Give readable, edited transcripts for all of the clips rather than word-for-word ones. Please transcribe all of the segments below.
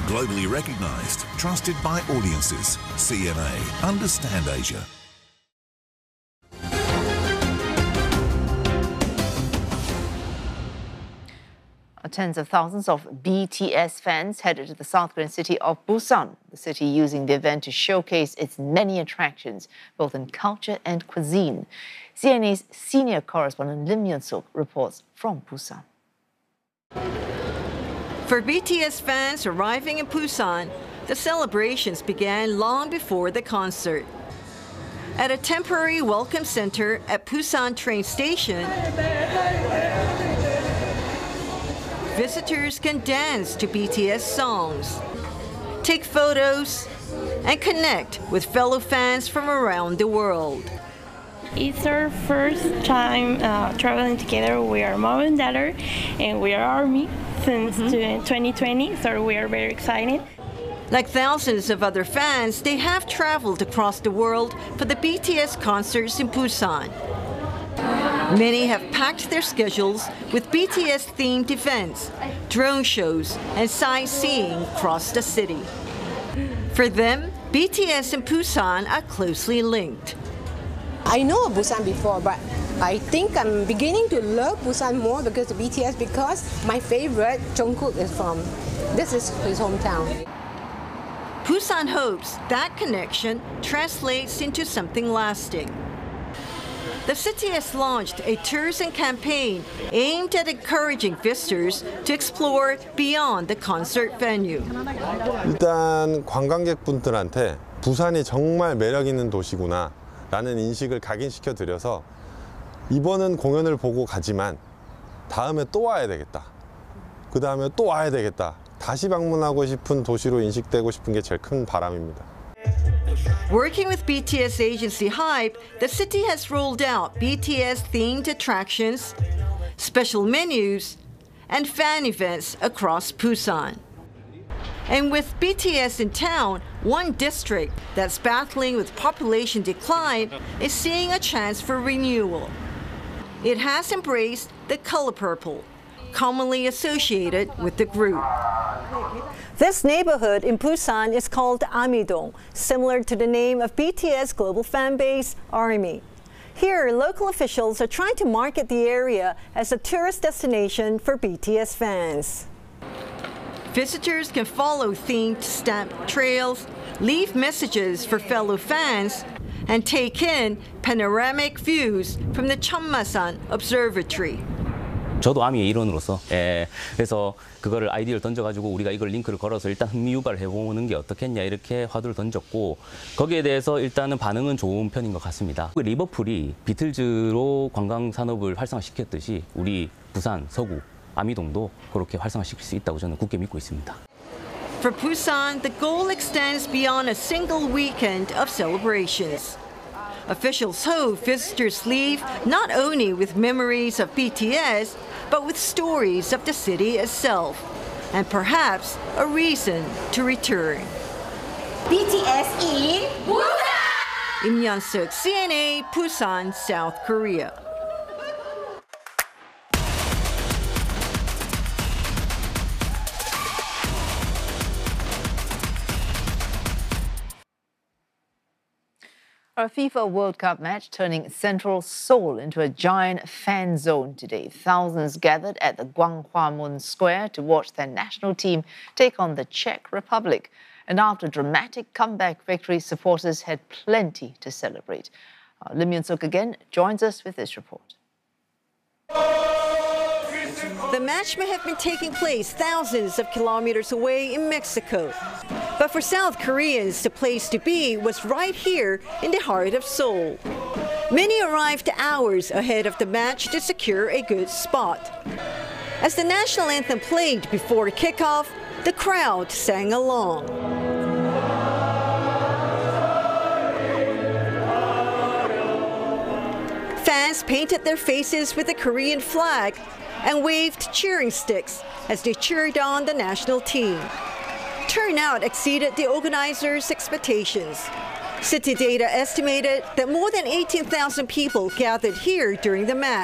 Globally recognised, trusted by audiences. CMA. Understand Asia. Tens of thousands of BTS fans headed to the South Korean city of Busan, the city using the event to showcase its many attractions, both in culture and cuisine. CNA's senior correspondent Lim Yun-suk reports from Busan. For BTS fans arriving in Busan, the celebrations began long before the concert. At a temporary welcome center at Busan train station, visitors can dance to BTS songs, take photos, and connect with fellow fans from around the world. It's our first time traveling together. We are mom and daughter, and we are ARMY since 2020, so we are very excited. Like thousands of other fans, they have traveled across the world for the BTS concerts in Busan. Many have packed their schedules with BTS-themed events, drone shows, and sightseeing across the city. For them, BTS and Busan are closely linked. I know of Busan before, but I think I'm beginning to love Busan more because of BTS, because my favorite, Jungkook, is from, this is his hometown. Busan hopes that connection translates into something lasting. The city has launched a tourism campaign aimed at encouraging visitors to explore beyond the concert venue. 일단 관광객분들한테 부산이 정말 매력 있는 도시구나 라는 인식을 각인시켜 드려서 이번은 공연을 보고 가지만 다음에 또 와야 되겠다. 그 다음에 또 와야 되겠다. 다시 방문하고 싶은 도시로 인식되고 싶은 게 제일 큰 바람입니다. Working with BTS agency HYBE, the city has rolled out BTS-themed attractions, special menus, and fan events across Busan. And with BTS in town, one district that's battling with population decline is seeing a chance for renewal. It has embraced the color purple, commonly associated with the group. This neighborhood in Busan is called Amidong, similar to the name of BTS global fan base, ARMY. Here, local officials are trying to market the area as a tourist destination for BTS fans. Visitors can follow themed stamp trails, leave messages for fellow fans, and take in panoramic views from the Cheonmasan Observatory. 저도 아미의 일원으로서 그래서 그거를 아이디어를 던져가지고 우리가 이걸 링크를 걸어서 일단 흥미 유발을 해보는 게 어떻겠냐 이렇게 화두를 던졌고 거기에 대해서 일단은 반응은 좋은 편인 것 같습니다. 리버풀이 비틀즈로 관광 산업을 활성화시켰듯이 우리 부산, 서구, 아미동도 그렇게 활성화시킬 수 있다고 저는 굳게 믿고 있습니다. For Busan, the goal extends beyond a single weekend of celebrations. Officials hope visitors leave not only with memories of BTS, but with stories of the city itself, and perhaps a reason to return. BTS in Busan! Im Yun-suk, CNA, Busan, South Korea. A FIFA World Cup match turning central Seoul into a giant fan zone today. Thousands gathered at the Gwanghwamun Square to watch their national team take on the Czech Republic. And after a dramatic comeback victory, supporters had plenty to celebrate. Lim Yun-suk again joins us with this report. The match may have been taking place thousands of kilometers away in Mexico. But for South Koreans, the place to be was right here in the heart of Seoul. Many arrived hours ahead of the match to secure a good spot. As the national anthem played before kickoff, the crowd sang along. Fans painted their faces with the Korean flag and waved cheering sticks as they cheered on the national team. Turnout exceeded the organizers' expectations. City Data estimated that more than 18,000 people gathered here during the match,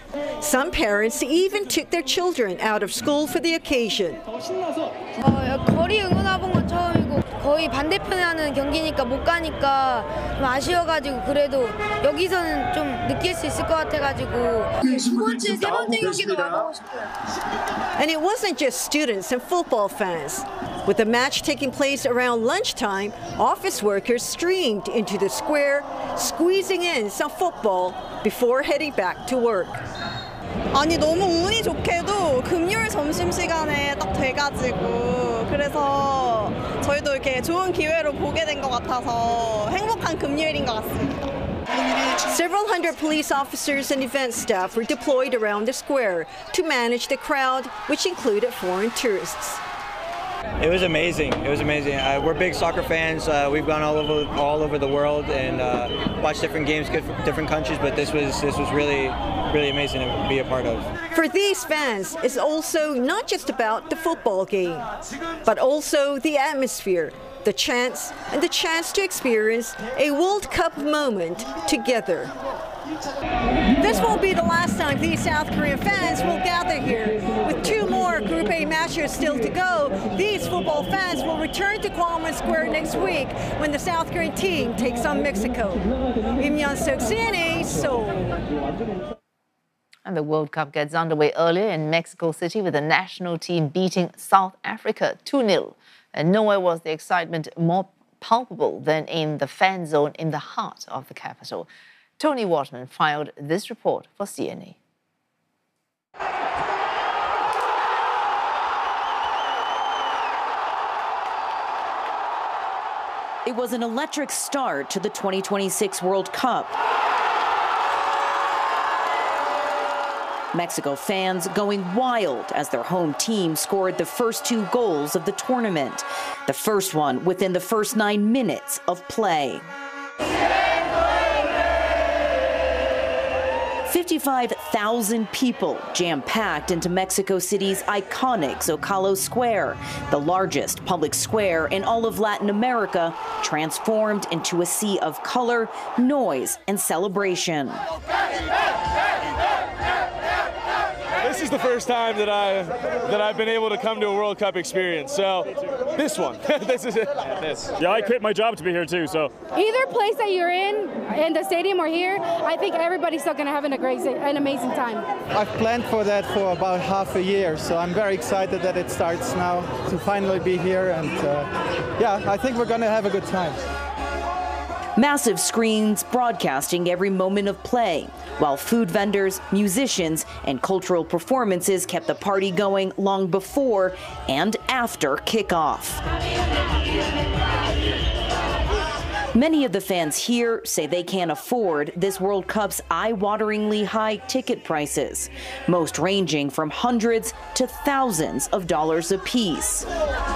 Some parents even took their children out of school for the occasion. 거리 응원해본 건 처음이고 거의 반대편에 하는 경기니까 못 가니까 좀 아쉬워가지고 그래도 여기서는 좀 느낄 수 있을 것 같아가지고 이번 주에 세 번째 경기도 와보고 싶어요. And it wasn't just students and football fans. With the match taking place around lunchtime, office workers streamed into the square, squeezing in some football before heading back to work. 아니 너무 운이 좋게도 금요일 점심시간에 딱 돼가지고 그래서 저희도 이렇게 좋은 기회로 보게 된 것 같아서 행복한 금요일인 것 같습니다. Several hundred police officers and event staff were deployed around the square to manage the crowd, which included foreign tourists. It was amazing. It was amazing. We're big soccer fans. We've gone all over the world and watched different games, different countries. But this was really amazing to be a part of. For these fans, it's also not just about the football game, but also the atmosphere, the chance to experience a World Cup moment together. This won't be the last time these South Korean fans will gather here. With two more Group A matches still to go, these football fans will return to Gwanghwamun Square next week when the South Korean team takes on Mexico. Im Yeon-seok, CNA, Seoul. And the World Cup gets underway earlier in Mexico City with the national team beating South Africa 2-0. And nowhere was the excitement more palpable than in the fan zone in the heart of the capital. Tony Waterman filed this report for CNA. It was an electric start to the 2026 World Cup. Mexico fans going wild as their home team scored the first two goals of the tournament, the first one within the first 9 minutes of play. 55,000 people jam-packed into Mexico City's iconic Zocalo Square, the largest public square in all of Latin America, transformed into a sea of color, noise, and celebration. This is the first time that I've been able to come to a World Cup experience. So this one, this is it. Yeah, I quit my job to be here too. So either place that you're in the stadium or here, I think everybody's still going to have an amazing time. I've planned for that for about half a year, so I'm very excited that it starts now to finally be here. And yeah, I think we're going to have a good time. Massive screens broadcasting every moment of play, while food vendors, musicians, and cultural performances kept the party going long before and after kickoff. Many of the fans here say they can't afford this World Cup's eye-wateringly high ticket prices, most ranging from hundreds to thousands of dollars apiece.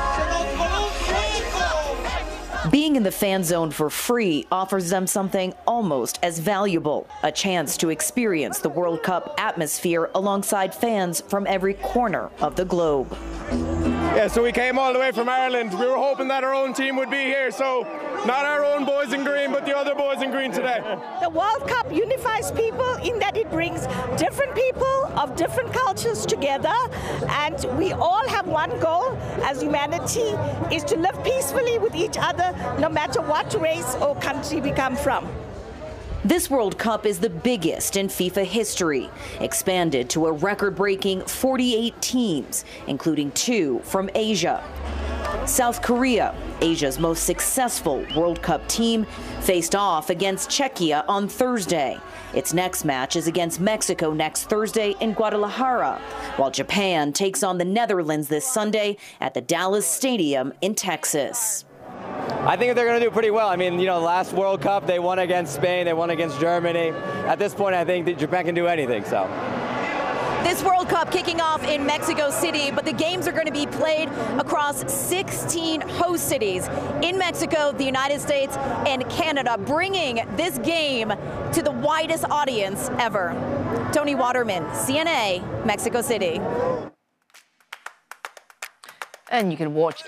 Being in the fan zone for free offers them something almost as valuable, a chance to experience the World Cup atmosphere alongside fans from every corner of the globe. Yeah, so we came all the way from Ireland. We were hoping that our own team would be here, so not our own boys in green, but the other boys in green today. The World Cup unifies people in that it brings different people of different cultures together, and we all have one goal as humanity, is to live peacefully with each other, no matter what race or country we come from. This World Cup is the biggest in FIFA history, expanded to a record-breaking 48 teams, including 2 from Asia. South Korea, Asia's most successful World Cup team, faced off against Czechia on Thursday. Its next match is against Mexico next Thursday in Guadalajara, while Japan takes on the Netherlands this Sunday at the Dallas Stadium in Texas. I think they're going to do pretty well. I mean, you know, last World Cup, they won against Spain, they won against Germany. At this point, I think that Japan can do anything, so. This World Cup kicking off in Mexico City, but the games are going to be played across 16 host cities in Mexico, the United States, and Canada, bringing this game to the widest audience ever. Tony Waterman, CNA, Mexico City. And you can watch